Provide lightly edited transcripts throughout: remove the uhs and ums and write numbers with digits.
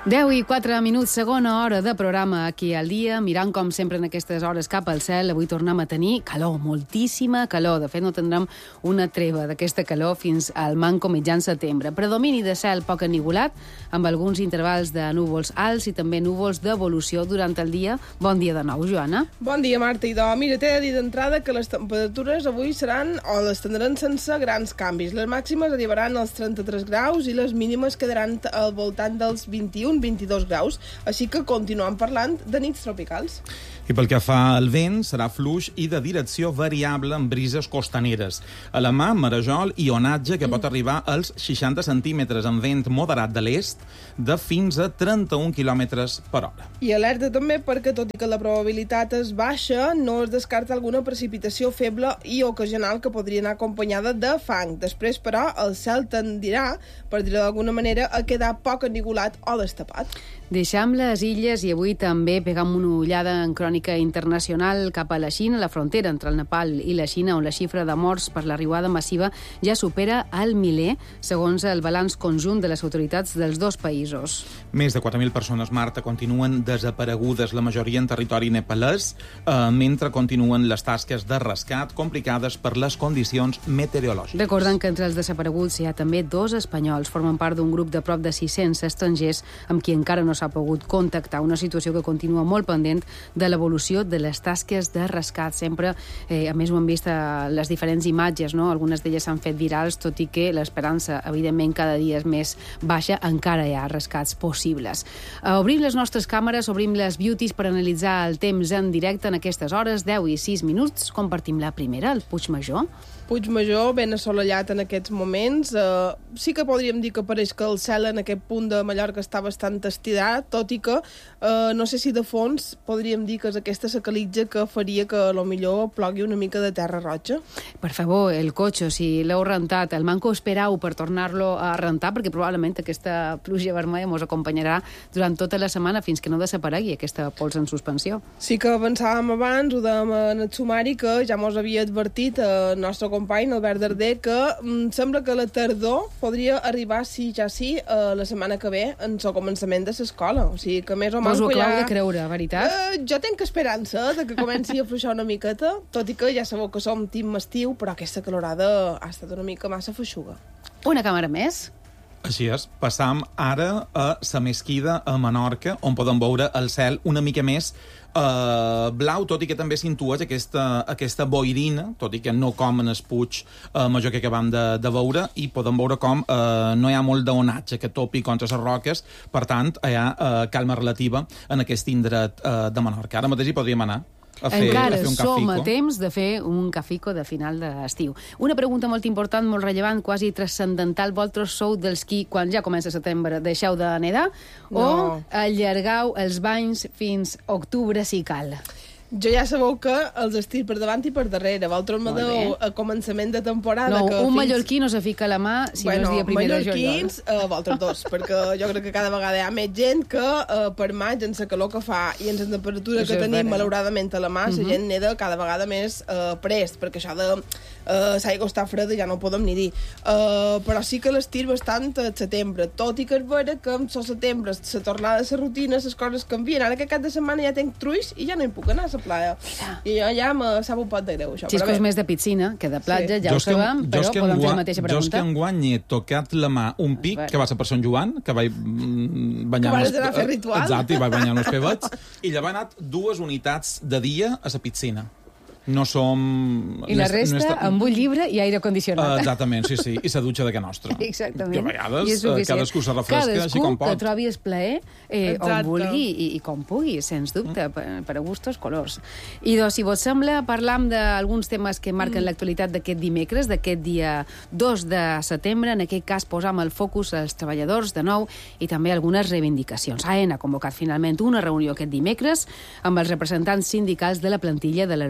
10 i 4 minuts, segona hora de programa aquí al dia, mirant com sempre en aquestes hores cap al cel. Avui tornem a tenir calor, moltíssima calor. De fet, no tindrem una treva d'aquesta calor fins al manco mitjan setembre. Predomini de cel poc ennivolat, amb alguns intervals de núvols alts i també núvols d'evolució durant el dia. Bon dia de nou, Joana. Bon dia, Marta. Idò, mira, t'he de dir d'entrada que les temperatures avui seran o les tindran sense grans canvis. Les màximes arribaran als 33 graus i les mínimes quedaran al voltant dels 21-22 graus, així que continuem parlant de nits tropicals. I pel que fa al vent, serà fluix i de direcció variable amb brises costaneres. A la mà, marejol i onatge que pot arribar als 60 centímetres amb vent moderat de l'est de fins a 31 quilòmetres per hora. I alerta també perquè, tot i que la probabilitat és baixa, no es descarta alguna precipitació feble i ocasional que podria anar acompanyada de fang. Després, però, el cel tendirà, per dir-ho d'alguna manera, a quedar poc ennivolat o destapat. Deixam les illes i avui també pegam una ullada en crònica internacional cap a la Xina, la frontera entre el Nepal i la Xina, on la xifra de morts per l'arribada massiva ja supera el miler, segons el balanç conjunt de les autoritats dels dos països. Més de 4.000 persones, Marta, continuen desaparegudes, la majoria en territori nepalès, mentre continuen les tasques de rescat complicades per les condicions meteorològiques. Recordant que entre els desapareguts hi ha també 2 espanyols, formen part d'un grup de prop de 600 estrangers amb qui encara no s'ha pogut contactar, una situació que continua molt pendent de l'evolució de les tasques de rescat. Sempre, a més ho hem vist a les diferents imatges, no? Algunes d'elles s'han fet virals, tot i que l'esperança, evidentment, cada dia és més baixa, encara hi ha rescats possibles. Obrim les nostres càmeres, obrim les beauties per analitzar el temps en directe en aquestes hores, 10 i 6 minuts. Compartim la primera, el Puigmajor. Puigmajor, ben assolellat en aquests moments. Sí que podríem dir que pareix que el cel en aquest punt de Mallorca està bastant estirat, tot i que no sé si de fons podríem dir que és aquesta sacalitja que faria que potser plogui una mica de terra roja. Per favor, el cotxe, si l'heu rentat, el manco esperau per tornar-lo a rentar, perquè probablement aquesta pluja vermella ens acompanyarà durant tota la setmana fins que no desaparegui aquesta pols en suspensió. Sí que avançàvem abans, ho dèiem en el sumari, que ja mos havia advertit el nostre company, Albert Darder, que sembla que la tardor podria arribar, la setmana que ve, en el començament de l'escola. O sigui que més o menys... Vos ho acabeu de creure, veritat? Jo tenc esperança de que comenci a fluixar una miqueta, tot i que ja sabeu que som team estiu, però aquesta calorada ha estat una mica massa feixuga. Una càmera més. Així és, passam ara a la Mesquida, a Menorca, on podem veure el cel una mica més blau, tot i que també s'intueix aquesta boirina, tot i que no com en el Puig Major que acabam de veure, i podem veure com no hi ha molt d'onatge que topi contra les roques, per tant, hi ha calma relativa en aquest indret de Menorca. Ara mateix hi podríem anar a fer un cafico. Som a temps de fer un cafico de final d'estiu. Una pregunta molt important, molt rellevant, quasi transcendental. Vosaltres sou dels qui, quan ja comença setembre, deixeu de nedar o allargau els banys fins octubre si cal? Jo ja sabeu que els estic per davant i per darrere. Vosaltres me deu a començament de temporada... No, un mallorquí no se fica la mà si no és dia 1 de juliol. Mallorquins, vosaltres dos, perquè jo crec que cada vegada hi ha més gent que per maig, en la calor que fa i en la temperatura que tenim, malauradament, a la mà, la gent neda cada vegada més prest, perquè això de l'aigua està freda ja no ho podem ni dir. Però sí que l'estir bastant al setembre, tot i que és vera que en el setembre la tornada a la rutina, les coses canvien. Ara que cap de setmana ja tenc truis i ja no hi puc anar a playa. I jo ja me sap un pot de greu, això. Xisco és més de piscina que de platja, ja ho sabem, però podem fer la mateixa pregunta. Jo és que enguany he tocat la mà un pic que va ser per Sant Joan, que vaig banyar... Que vas anar a fer ritual. Exacte, i vaig banyar els pebets, i llavors he anat 2 unitats de dia a la piscina. No som... I la resta amb un llibre i aire condicionat. Exactament, sí. I la dutxa de que nostra. Exactament. I a vegades cadascú se refresca així com pot. Cadascú que trobi el plaer on vulgui i com pugui, sens dubte, per a gustos colors. I doncs, si vos sembla, parlam d'alguns temes que marquen l'actualitat d'aquest dimecres, d'aquest dia 2 de setembre. En aquest cas posam el focus als treballadors de nou i també algunes reivindicacions. AENA ha convocat finalment una reunió aquest dimecres amb els representants sindicals de la plantilla de l'aeroport de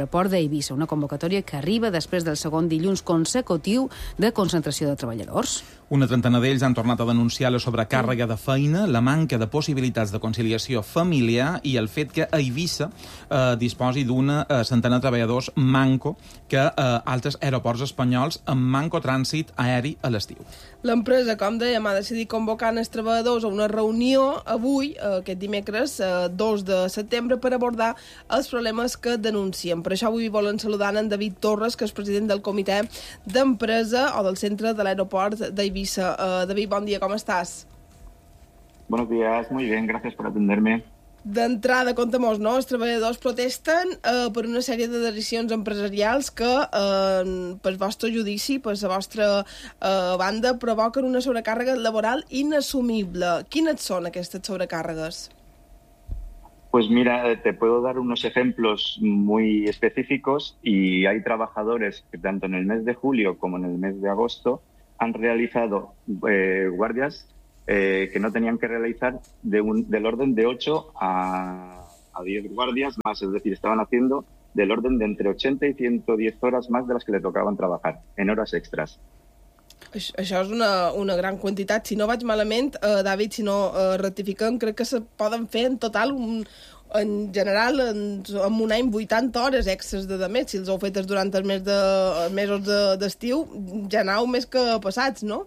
Eivissa, una convocatòria que arriba després del segon dilluns consecutiu de concentració de treballadors. Una trentena d'ells han tornat a denunciar la sobrecàrrega de feina, la manca de possibilitats de conciliació familiar i el fet que Eivissa disposi d'una centena de treballadors manco que altres aeroports espanyols amb manco trànsit aeri a l'estiu. L'empresa, com dèiem, ha decidit convocar els treballadors a una reunió avui, aquest dimecres, 2 de setembre, per abordar els problemes que denuncien. Per això avui volen saludar en David Torres, que és president del comitè d'empresa o del centre de l'aeroport d'Eivissa. David, bon dia, com estàs? Buenos días, muy bien, gracias por atenderme. D'entrada, conta'm-nos, no? Els treballadors protesten per una sèrie de decisions empresarials que, pel vostre judici, per la vostra banda, provoquen una sobrecàrrega laboral inassumible. Quines són aquestes sobrecàrregues? Pues mira, te puedo dar unos ejemplos muy específicos y hay trabajadores que tanto en el mes de julio como en el mes de agosto han realizado guardias que no tenían que realizar del orden de 8 a 10 guardias más, es decir, estaban haciendo del orden de entre 80 y 110 horas más de las que le tocaban trabajar, en horas extras. Això és una gran quantitat. Si no vaig malament, David, si no rectifiquem, crec que se poden fer en total, en general, en un any 80 hores extras de mes. Si els heu fetes durant els mesos d'estiu, ja aneu més que passats, ¿no?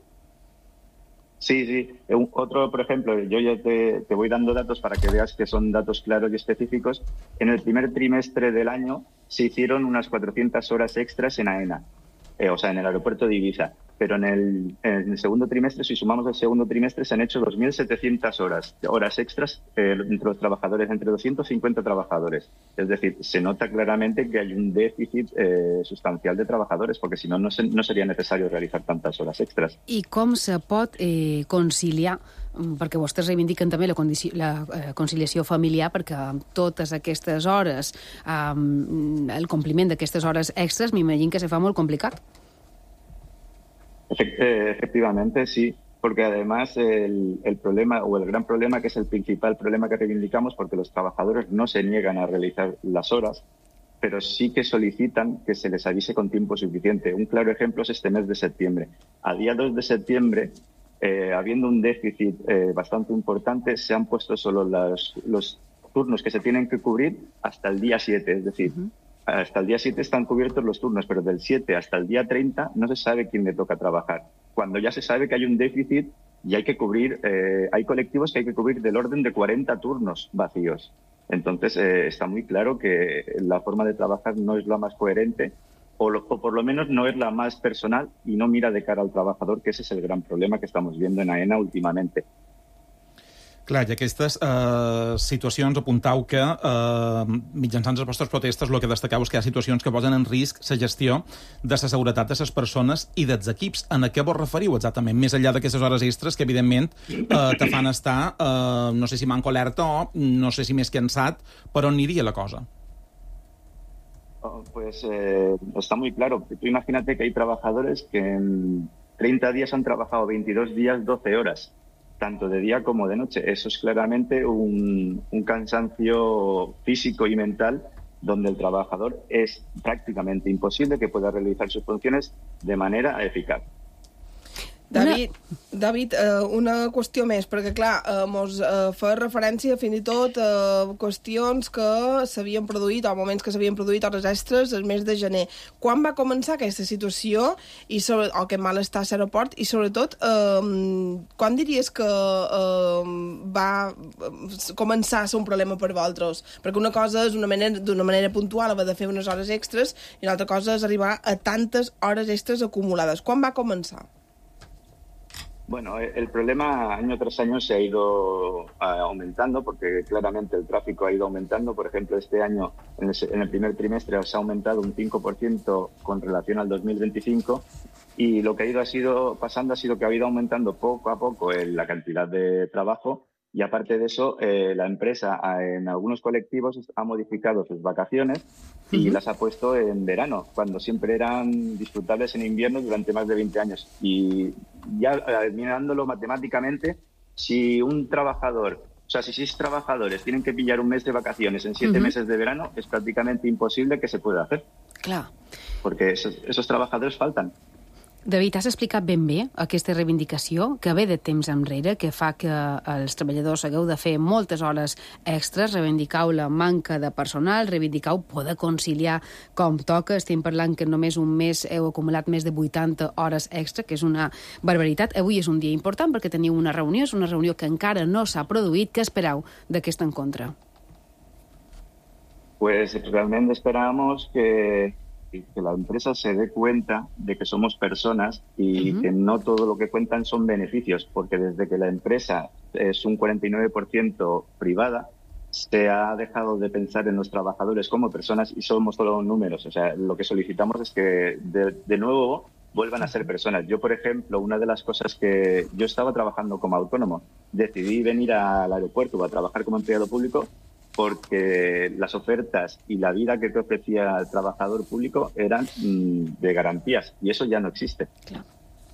Sí, sí. Otro, por ejemplo, yo ya te voy dando datos para que veas que son datos claros y específicos. En el primer trimestre del año se hicieron unas 400 horas extras en AENA, o sea, en el aeropuerto de Ibiza. Pero en el segundo trimestre, si sumamos el segundo trimestre, se han hecho 2.700 horas extras entre los trabajadores, entre 250 trabajadores. Es decir, se nota claramente que hay un déficit sustancial de trabajadores, porque si no, no sería necesario realizar tantas horas extras. I com se pot conciliar, perquè vostès reivindiquen també la conciliació familiar, perquè amb totes aquestes hores, el compliment d'aquestes hores extras, m'imagino que se fa molt complicat. Efectivamente, sí, porque además el problema o el gran problema, que es el principal problema que reivindicamos, porque los trabajadores no se niegan a realizar las horas, pero sí que solicitan que se les avise con tiempo suficiente. Un claro ejemplo es este mes de septiembre. A día 2 de septiembre, habiendo un déficit bastante importante, se han puesto solo los turnos que se tienen que cubrir hasta el día 7, es decir, hasta el día 7 están cubiertos los turnos, pero del 7 hasta el día 30 no se sabe quién le toca trabajar. Cuando ya se sabe que hay un déficit y hay que cubrir, hay colectivos que hay que cubrir del orden de 40 turnos vacíos. Entonces está muy claro que la forma de trabajar no es la más coherente o por lo menos no es la más personal y no mira de cara al trabajador, que ese es el gran problema que estamos viendo en AENA últimamente. Clar, i aquestes situacions apuntau que mitjançant les vostres protestes el que destacau és que hi ha situacions que posen en risc la gestió de la seguretat de les persones i dels equips. En a què vos referiu exactament? Més enllà d'aquestes hores extres que, evidentment, te fan estar, no sé si manco alerta o no sé si més cansat, per on aniria la cosa? Pues está muy claro. Tú imagínate que hay trabajadores que en 30 días han trabajado 22 días, 12 horas. Tanto de día como de noche. Eso es claramente un cansancio físico y mental donde el trabajador es prácticamente imposible que pueda realizar sus funciones de manera eficaz. David, una qüestió més, perquè clar, mos fa referència fins i tot a qüestions que s'havien produït, o moments que s'havien produït hores extres el mes de gener. Quan va començar aquesta situació, o aquest malestar a l'aeroport, i sobretot, quan diries que va començar a ser un problema per vosaltres? Perquè una cosa és d'una manera puntual haver de fer unes hores extres, i una altra cosa és arribar a tantes hores extres acumulades. Quan va començar? Bueno, el problema año tras año se ha ido aumentando porque claramente el tráfico ha ido aumentando. Por ejemplo, este año, en el primer trimestre, se ha aumentado un 5% con relación al 2025 y lo que ha ido pasando ha sido que ha ido aumentando poco a poco la cantidad de trabajo y aparte de eso, la empresa en algunos colectivos ha modificado sus vacaciones y las ha puesto en verano, cuando siempre eran disfrutables en invierno durante más de 20 años. Y ya mirándolo matemáticamente, si un trabajador, o sea, si 6 trabajadores tienen que pillar un mes de vacaciones en 7 meses de verano, es prácticamente imposible que se pueda hacer. Clar. Porque esos trabajadores faltan. David, has explicat ben bé aquesta reivindicació que ve de temps enrere, que fa que els treballadors hagueu de fer moltes hores extres, reivindicau la manca de personal, reivindicau poder conciliar com toca. Estem parlant que només un mes heu acumulat més de 80 hores extra, que és una barbaritat. Avui és un dia important perquè teniu una reunió, és una reunió que encara no s'ha produït. Què espereu d'aquest encontre? Pues realmente esperamos que la empresa se dé cuenta de que somos personas y que no todo lo que cuentan son beneficios, porque desde que la empresa es un 49% privada, se ha dejado de pensar en los trabajadores como personas y somos solo números. O sea, lo que solicitamos es que de nuevo vuelvan a ser personas. Yo, por ejemplo, una de las cosas que yo estaba trabajando como autónomo, decidí venir al aeropuerto a trabajar como empleado público porque las ofertas y la vida que te ofrecía el trabajador público eran de garantías, i això ja no existe. Clar.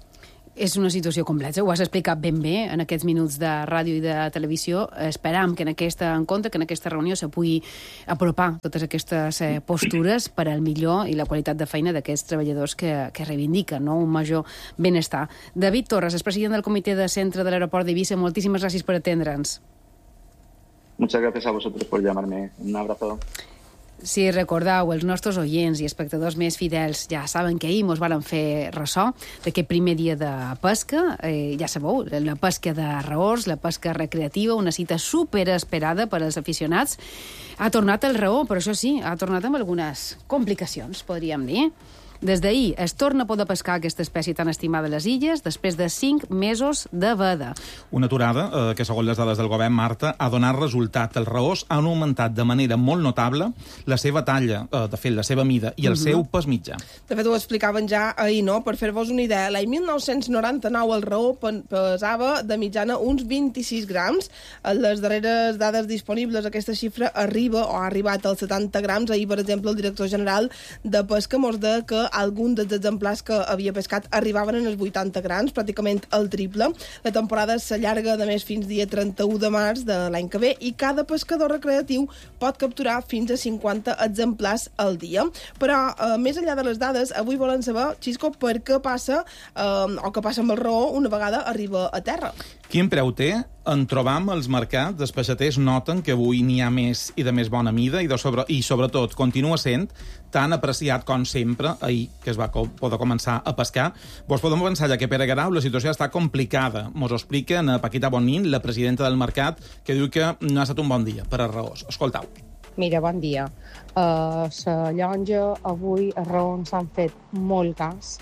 És una situació complexa, ho has explicat ben bé en aquests minuts de ràdio i de televisió. Esperam que en aquest encontre, que en aquesta reunió se pugui apropar totes aquestes postures per al millor i la qualitat de feina d'aquests treballadors que reivindiquen, no?, un major benestar. David Torres, és president del comitè de centre de l'aeroport d'Eivissa. Moltíssimes gràcies per atendre'ns. Muchas gracias a vosotros por llamarme. Un abrazo. Si recordeu, els nostres oients i espectadors més fidels ja saben que ahir mos varen fer ressò d'aquest primer dia de pesca. Ja sabeu, la pesca de raors, la pesca recreativa, una cita superesperada per als aficionats. Ha tornat el raor, però això sí, ha tornat amb algunes complicacions, podríem dir. Des d'ahir es torna a poder pescar aquesta espècie tan estimada a les illes després de 5 mesos de veda. Una aturada que, segons les dades del govern, Marta, ha donat resultat. Els raors han augmentat de manera molt notable la seva talla, de fet, la seva mida, i el seu pes mitjà. De fet, ho explicaven ja ahir, no? Per fer-vos una idea, l'any 1999 el raor pesava de mitjana uns 26 grams. En les darreres dades disponibles aquesta xifra arriba o ha arribat als 70 grams. Ahir, per exemple, el director general de Pesca mos deia que alguns dels exemplars que havia pescat arribaven en els 80 grams, pràcticament el triple. La temporada s'allarga, de més, fins dia 31 de març de l'any que ve i cada pescador recreatiu pot capturar fins a 50 exemplars al dia. Però, més enllà de les dades, avui volen saber, Xisco, per què passa, o què passa amb el raor una vegada arriba a terra. Quin preu té? En trobam als mercats. Els peixaters noten que avui n'hi ha més i de més bona mida i sobretot continua sent tan apreciat com sempre ahir que es va poder començar a pescar. Vos podem pensar ja que per a Garau la situació està complicada. Mos ho explica Paquita Bonin, la presidenta del mercat, que diu que no ha estat un bon dia per a raors. Escoltau. Mira, bon dia. La llonja avui els raons s'han fet molt cas.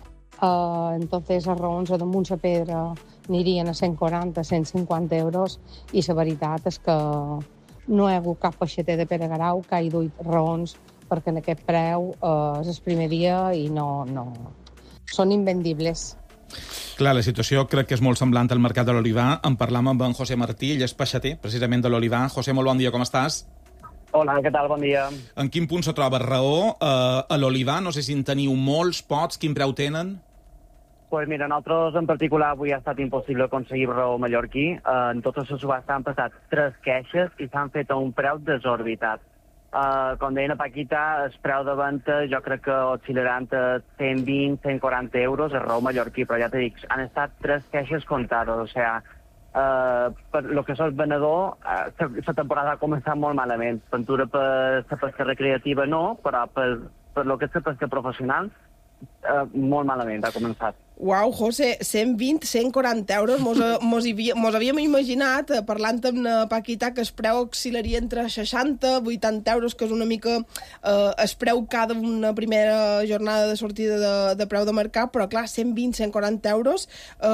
Entonces els raons a damunt la pedra anirien a 140, 150 euros i la veritat és que no hi ha hagut cap peixater de Pere Garau que hagi duit raons perquè en aquest preu és el primer dia i no són invendibles. Clar, la situació crec que és molt semblant al mercat de l'olivar. En parlam amb en José Martí, ell és peixater, precisament de l'olivar. José, molt bon dia, com estàs? Hola, què tal? Bon dia. En quin punt se troba raó a l'olivar? No sé si en teniu molts, pocs, quin preu tenen? Pues mira, nosaltres en particular avui ha estat impossible aconseguir raó mallorquí. En tota la subhasta han passat 3 queixes i s'han fet a un preu desorbitat. Com deia la Paquita, el preu de venda jo crec que oscil·larà entre 120, 140 euros el raó mallorquí, però ja t'he dit, han estat 3 queixes comptades, o sigui, per lo que sols venedor, la temporada ha començat molt malament. Ventura per la pesca recreativa no, però per lo que és la pesca professional, molt malament ha començat. Uau, José, 120, 140 euros. Mos havíem imaginat, parlant amb la Paquita, que el preu oscil·laria entre 60 i 80 euros, que és una mica el preu cada una primera jornada de sortida de preu de mercat, però clar, 120, 140 euros,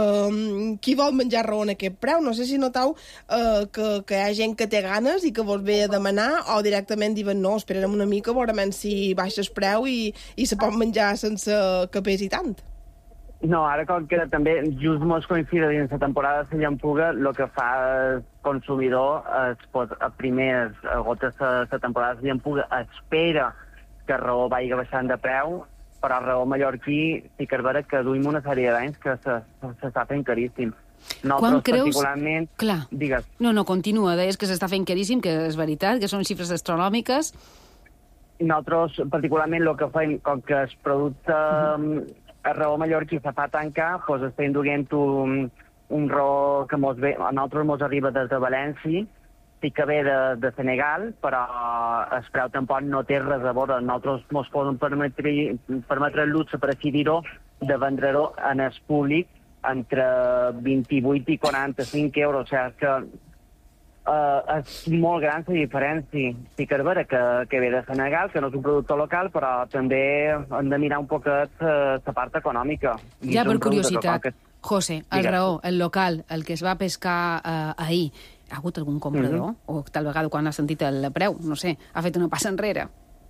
qui vol menjar raó en aquest preu? No sé si notau que hi ha gent que té ganes i que vos ve a demanar, o directament diuen no, esperarem una mica, veurem si baixa el preu i se pot menjar sense que pesi tant. No, ara com que també just mos coincide dins la temporada de la llampuga, el que fa el consumidor a primers gotes de la temporada de la llampuga espera que el raó vagi baixant de preu, però el raó mallorquí sí que és vera que duim una sèrie d'anys que s'està fent caríssim. Quan creus... particularment... Clar. Digues. No, continua. Deies que s'està fent caríssim, que és veritat, que són xifres astronòmiques. nosaltres, particularment, el que fem, com que el producte a raó mallorquí se fa tancar, doncs estem duent un raó que a nosaltres ens arriba des de València, sí que ve de Senegal, però el preu tampoc no té res a veure. Nosaltres ens podem permetre el luxe, per així dir-ho, de vendre-ho en el públic entre 28 i 45 euros. O sigui que és molt gran la diferència. Sí que és vera que ve de Senegal, que no és un producte local, però també hem de mirar un poquet la part econòmica. Ja per curiositat, José, el raó, el local, el que es va pescar ahir, ha hagut algun comprador? O tal vegada quan ha sentit el preu, no sé, ha fet una passa enrere?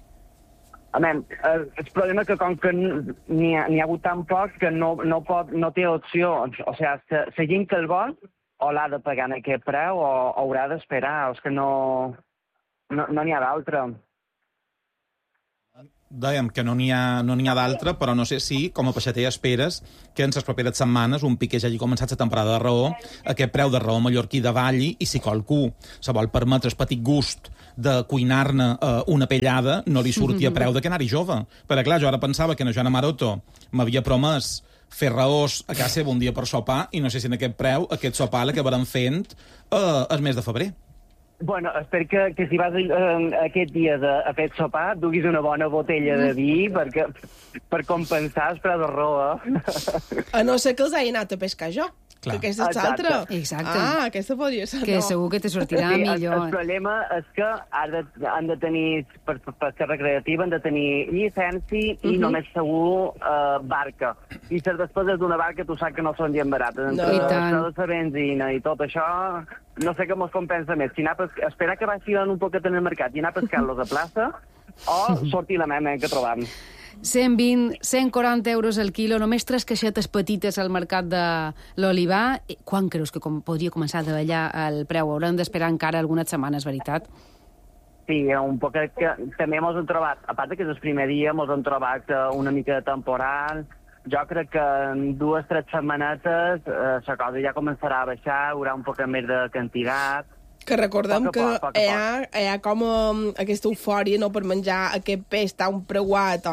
El problema és que com que n'hi ha hagut tan poc que no té opció. O sigui, la gent que el vol o l'ha de pagar en aquest preu o haurà d'esperar. És que no n'hi ha d'altra. Dèiem que no n'hi ha d'altra, però no sé si, com a peixater, esperes que en les properes setmanes, un pic que ja hagi començat la temporada de raó, aquest preu de raó mallorquí davalli, i si qualcú se vol permetre el petit gust de cuinar-ne una pellada, no li surti a preu de que anar-hi jove. Perquè, clar, jo ara pensava que en Joana Maroto m'havia promès fer raós a casa seva un dia per sopar, i no sé si en aquest preu, aquest sopar l'acabaran fent el mes de febrer. Bueno, espero que si vas aquest dia a fer sopar duguis una bona botella de vi per compensar el preu de raó. A no ser que els hagi anat a pescar jo. Clar. Que aquesta és l'altra. Exacte. Aquesta podria ser. Que segur que te sortirà millor. El problema és que han de tenir, per ser recreativa, han de tenir llicència i només segur barca. I les despeses d'una barca tu saps que no són gens barates. Entre la benzina i tot això, no sé què mos compensa més. Si esperar que vagi un poquet en el mercat i anar a pescar-los a plaça o sortir la mema que trobam. 120, 140 euros el quilo, només 3 caixetes petites al mercat de l'olivar. Quan creus que podria començar a davallar el preu? Haurem d'esperar encara algunes setmanes, veritat? Sí, un poquet que també ens hem trobat, a part que és el primer dia, ens hem trobat una mica de temporal. Jo crec que en 2 o 3 setmanetes la cosa ja començarà a baixar, hi haurà un poc més de quantitat. Que recordem que hi ha com aquesta eufòria no, per menjar aquest peix tan preuat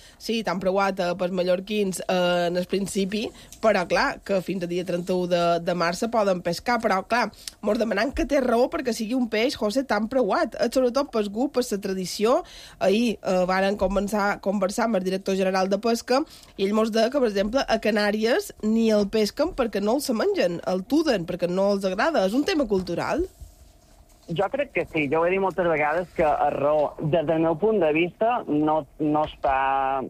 pels mallorquins en el principi, però clar, que fins a dia 31 de març se poden pescar, però clar, mos demanem que té raó perquè sigui un peix, José, tan preuat, sobretot pel gust, per la tradició. Ahir varen conversar amb el director general de pesca i ell mos deia que, per exemple, a Canàries ni el pesquen perquè no el se mengen, el tuden perquè no els agrada. És un tema cultural? Jo crec que sí. Jo ho he dit moltes vegades que a raó, des del meu punt de vista, no es fa...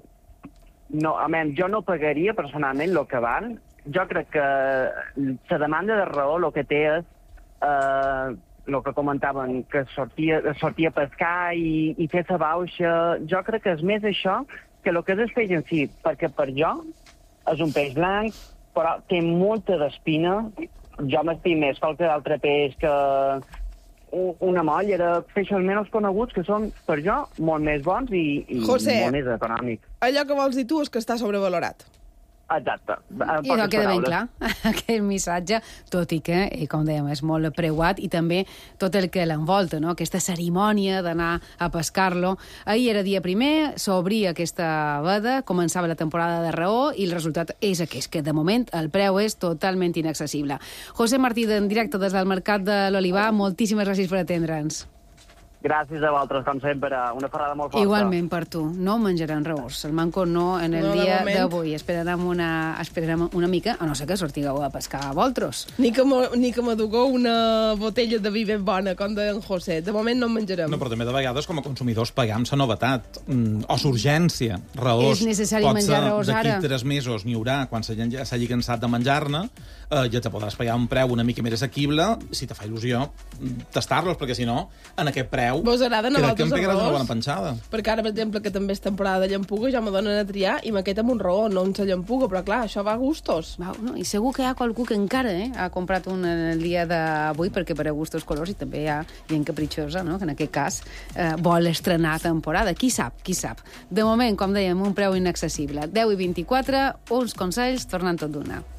jo no pagaria personalment el que val. Jo crec que la demanda de raó el que té és el que comentaven, que sortia a pescar i fer la bauxa. Jo crec que és més això que el que és el peix en si, perquè per jo és un peix blanc, però té molta d'espina. Jo m'estim més qualque altre peix que... una molla de peixos menys coneguts que són, per jo, molt més bons i José, molt més econòmics. Allò que vols dir tu és que està sobrevalorat. Exacte. I no queda ben clar, aquest missatge, tot i que, com dèiem, és molt preuat, i també tot el que l'envolta, no? Aquesta cerimònia d'anar a pescar-lo. Ahir era dia primer, s'obria aquesta veda, començava la temporada de raó, i el resultat és aquest, que de moment el preu és totalment inaccessible. José Martí, en directe des del Mercat de l'Olivar, moltíssimes gràcies per atendre'ns. Gràcies a vosaltres, com sempre. Una ferrada molt forta. Igualment per tu. No menjaran raós. El manco no en el dia d'avui. Esperarem una mica, a no ser que sortigueu a pescar a vosaltres. Ni que m'adugueu una botella de vi ben bona, com deia en José. De moment no en menjarem. No, però també de vegades, com a consumidors, paguem la novetat. O l'urgència. Raós. És necessari menjar raós ara. D'aquí 3 mesos n'hi haurà, quan s'hagi cansat de menjar-ne, ja te podràs pagar un preu una mica més assequible, si te fa il·lusió tastar-los, perquè si no, en aquest preu vos agraden a vosaltres el raó? Una bona penjada. Perquè ara, per exemple, que també és temporada de llampuga, ja me donen a triar i m'aquest amb un raó, no en la llampuga, però clar, això va a gustos. No, i segur que hi ha qualcú que encara ha comprat un el dia d'avui, perquè per a gustos colors, i també hi ha gent capritxosa, no? Que en aquest cas vol estrenar temporada. Qui sap? De moment, com dèiem, un preu inaccessible. 10 i 24, uns consells, tornant tot d'una.